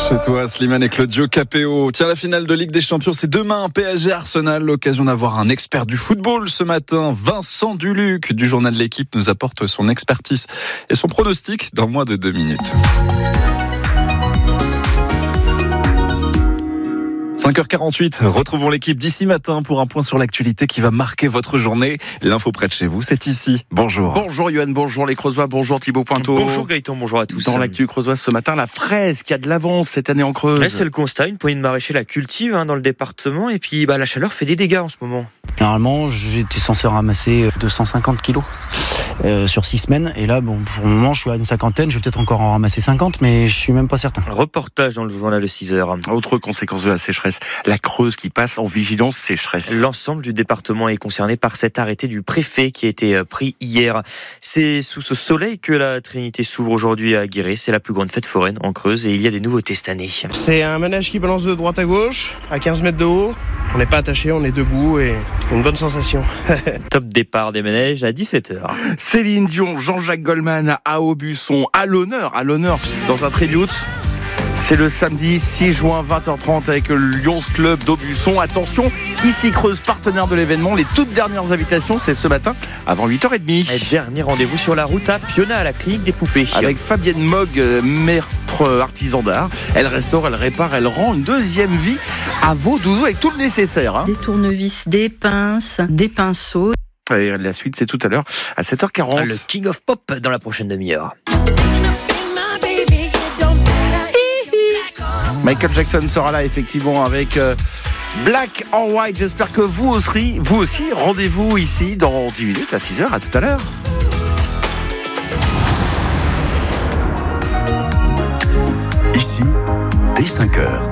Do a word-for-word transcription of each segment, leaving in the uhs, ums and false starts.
Chez toi, Slimane et Claudio Capéo. Tiens, la finale de Ligue des Champions, c'est demain. P S G Arsenal, l'occasion d'avoir un expert du football ce matin. Vincent Duluc du journal de l'équipe nous apporte son expertise et son pronostic dans moins de deux minutes. cinq heures quarante-huit, retrouvons l'équipe d'ici matin pour un point sur l'actualité qui va marquer votre journée. L'info près de chez vous, c'est ici. Bonjour. Bonjour Yoann, bonjour les Creusois, bonjour Thibaut Pointeau. Bonjour Gaëtan, bonjour à tous. Dans l'actu creusoise ce matin, la fraise qui a de l'avance cette année en Creuse. Ouais, c'est le constat, une poignée de maraîchers la cultive hein, dans le département et puis bah, la chaleur fait des dégâts en ce moment. Normalement, j'étais censé ramasser deux cent cinquante kilos euh, sur six semaines. Et là, bon, pour le moment, je suis à une cinquantaine. Je vais peut-être encore en ramasser cinquante, mais je suis même pas certain. Reportage dans le journal de six heures. Autre conséquence de la sécheresse, la Creuse qui passe en vigilance sécheresse. L'ensemble du département est concerné par cet arrêté du préfet qui a été pris hier. C'est sous ce soleil que la Trinité s'ouvre aujourd'hui à Guéret. C'est la plus grande fête foraine en Creuse et il y a des nouveautés cette année. C'est un manège qui balance de droite à gauche, à quinze mètres de haut. On n'est pas attaché, on est debout et une bonne sensation. Top départ des manèges à dix-sept heures. Céline Dion, Jean-Jacques Goldman à Aubusson, à l'honneur, à l'honneur dans un tribute. C'est le samedi six juin vingt heures trente avec le Lions Club d'Aubusson. Attention, ici Creuse, partenaire de l'événement. Les toutes dernières invitations, c'est ce matin avant huit heures trente. Et dernier rendez-vous sur la route à Piona à la clinique des poupées. Avec Fabienne Mogg, maître artisan d'art. Elle restaure, elle répare, elle rend une deuxième vie à vos doudous avec tout le nécessaire. Hein. Des tournevis, des pinces, des pinceaux. Et la suite, c'est tout à l'heure à sept heures quarante. Le King of Pop dans la prochaine demi-heure. Michael Jackson sera là effectivement avec euh, Black or White. J'espère que vous aussi, vous aussi, rendez-vous ici dans dix minutes à six heures. À tout à l'heure. Ici, dès cinq heures.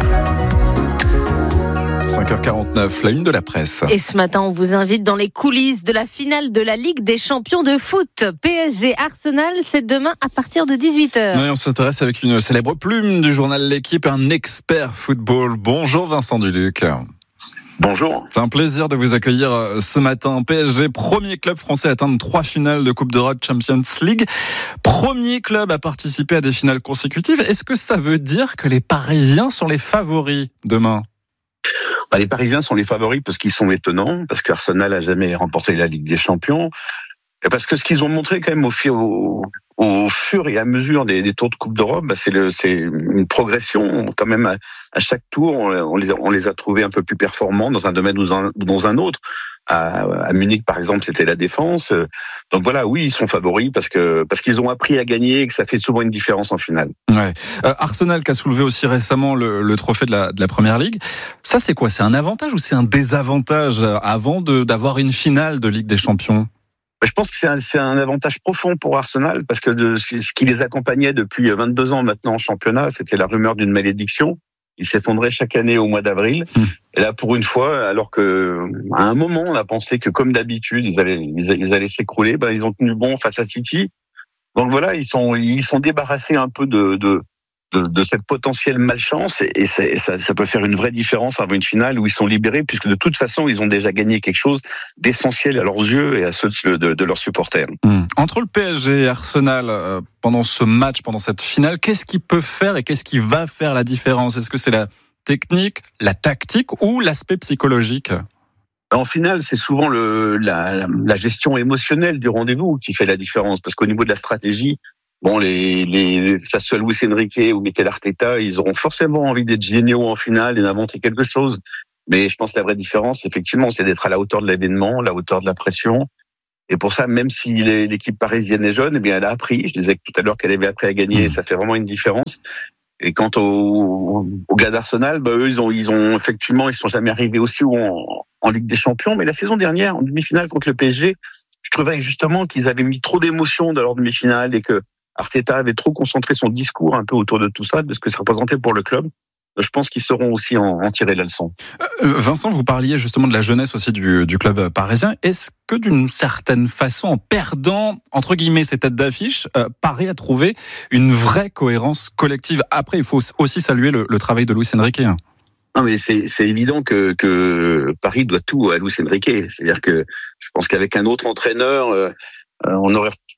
cinq heures quarante-neuf, la une de la presse. Et ce matin, on vous invite dans les coulisses de la finale de la Ligue des Champions de foot. P S G Arsenal, c'est demain à partir de dix-huit heures. Oui, on s'intéresse avec une célèbre plume du journal L'équipe, un expert football. Bonjour Vincent Duluc. Bonjour. C'est un plaisir de vous accueillir ce matin. P S G, premier club français à atteindre trois finales de Coupe d'Europe Champions League. Premier club à participer à des finales consécutives. Est-ce que ça veut dire que les Parisiens sont les favoris demain ? Bah, les Parisiens sont les favoris parce qu'ils sont étonnants, parce qu'Arsenal a jamais remporté la Ligue des Champions, et parce que ce qu'ils ont montré quand même au fur, au, au fur et à mesure des, des tours de Coupe d'Europe, bah, c'est, le, c'est une progression. Quand même, à, à chaque tour, on les, a, on les a trouvés un peu plus performants dans un domaine ou dans, dans un autre. À, à Munich, par exemple, c'était la défense. Donc voilà, oui, ils sont favoris parce que parce qu'ils ont appris à gagner et que ça fait souvent une différence en finale. Ouais. Euh, Arsenal qui a soulevé aussi récemment le, le trophée de la, de la Première Ligue. Ça, c'est quoi ? C'est un avantage ou c'est un désavantage avant de, d'avoir une finale de Ligue des Champions ? Je pense que c'est un, c'est un avantage profond pour Arsenal parce que de, ce qui les accompagnait depuis vingt-deux ans maintenant en championnat, c'était la rumeur d'une malédiction. Il s'effondrait chaque année au mois d'avril. Mmh. Et là, pour une fois, alors que à un moment, on a pensé que comme d'habitude, ils allaient, ils allaient s'écrouler, ben ils ont tenu bon face à City. Donc voilà, ils sont, ils sont débarrassés un peu de, de, de, de cette potentielle malchance et, et ça, ça peut faire une vraie différence avant une finale où ils sont libérés puisque de toute façon, ils ont déjà gagné quelque chose d'essentiel à leurs yeux et à ceux de, de, de leurs supporters. Mmh. Entre le P S G et Arsenal, euh, pendant ce match, pendant cette finale, qu'est-ce qui peut faire et qu'est-ce qui va faire la différence ? Est-ce que c'est la technique, la tactique ou l'aspect psychologique ? En finale, c'est souvent le, la, la gestion émotionnelle du rendez-vous qui fait la différence parce qu'au niveau de la stratégie, bon, les, les, que ça soit Luis Enrique ou Mikel Arteta, ils auront forcément envie d'être géniaux en finale et d'inventer quelque chose. Mais je pense que la vraie différence, effectivement, c'est d'être à la hauteur de l'événement, à la hauteur de la pression. Et pour ça, même si l'équipe parisienne est jeune, eh bien, elle a appris. Je disais tout à l'heure qu'elle avait appris à gagner, et ça fait vraiment une différence. Et quant aux, aux gars d'Arsenal, bah, eux, ils ont, ils ont, effectivement, ils sont jamais arrivés aussi haut en, en Ligue des Champions. Mais la saison dernière, en demi-finale contre le P S G, je trouvais justement qu'ils avaient mis trop d'émotions dans leur demi-finale et que Arteta avait trop concentré son discours un peu autour de tout ça, de ce que ça représentait pour le club. Je pense qu'ils sauront aussi en, en tirer la leçon. Euh, Vincent, vous parliez justement de la jeunesse aussi du, du club parisien. Est-ce que d'une certaine façon, en perdant, entre guillemets, ces têtes d'affiche, euh, Paris a trouvé une vraie cohérence collective ? Après, il faut aussi saluer le, le travail de Luis Enrique. Non, mais c'est, c'est évident que, que Paris doit tout à Luis Enrique. C'est-à-dire que je pense qu'avec un autre entraîneur, euh, on aurait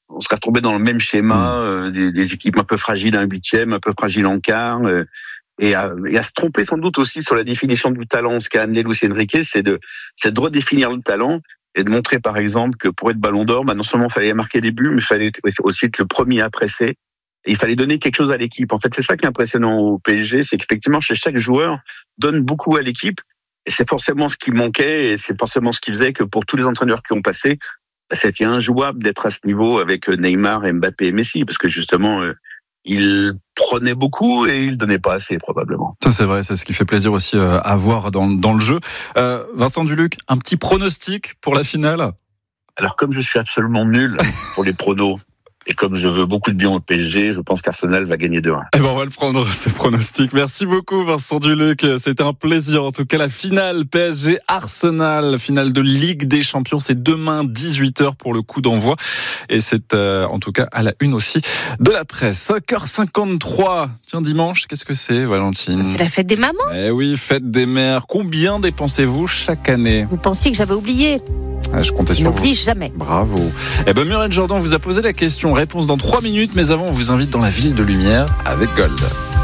on serait retrouvé dans le même schéma, euh, des, des équipes un peu fragiles en huitième, un peu fragiles en quart, euh, et, à, et à se tromper sans doute aussi sur la définition du talent. Ce qu'a amené Luis Enrique, c'est de, c'est de redéfinir le talent et de montrer par exemple que pour être Ballon d'Or, bah, non seulement il fallait marquer des buts, mais il fallait aussi être le premier à presser. Et il fallait donner quelque chose à l'équipe. En fait, c'est ça qui est impressionnant au P S G, c'est qu'effectivement, chez chaque joueur, donne beaucoup à l'équipe. Et c'est forcément ce qui manquait, et c'est forcément ce qui faisait que pour tous les entraîneurs qui ont passé, bah, c'était injouable d'être à ce niveau avec Neymar, Mbappé et Messi, parce que justement, euh, ils prenaient beaucoup et ils donnaient pas assez, probablement. Ça, c'est vrai, c'est ce qui fait plaisir aussi euh, à voir dans, dans le jeu. Euh, Vincent Duluc, un petit pronostic pour la finale? Alors, comme je suis absolument nul pour les pronos, et comme je veux beaucoup de bien au P S G, je pense qu'Arsenal va gagner deux un. Eh ben, on va le prendre, ce pronostic. Merci beaucoup, Vincent Duluc. C'était un plaisir. En tout cas, la finale P S G-Arsenal, finale de Ligue des Champions, c'est demain dix-huit heures pour le coup d'envoi. Et c'est, euh, en tout cas, à la une aussi de la presse. cinq heures cinquante-trois. Tiens, dimanche, qu'est-ce que c'est, Valentine? C'est la fête des mamans. Eh oui, fête des mères. Combien dépensez-vous chaque année? Vous pensiez que j'avais oublié? Ah, je comptais sur vous. N'oublie jamais. Bravo. Eh ben, Muriel Jordan vous a posé la question. Réponse dans trois minutes, mais avant, on vous invite dans la ville de lumière avec Gold.